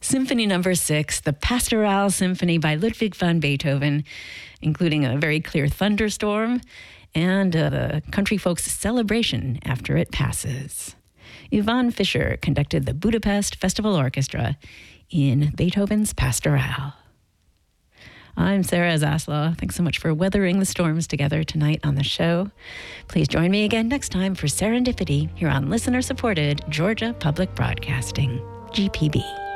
Symphony Number 6, the Pastoral Symphony by Ludwig van Beethoven, including a very clear thunderstorm and the country folks' celebration after it passes. Yvonne Fischer conducted the Budapest Festival Orchestra in Beethoven's Pastoral. I'm Sarah Zaslow. Thanks so much for weathering the storms together tonight on the show. Please join me again next time for Serendipity here on listener-supported Georgia Public Broadcasting, GPB.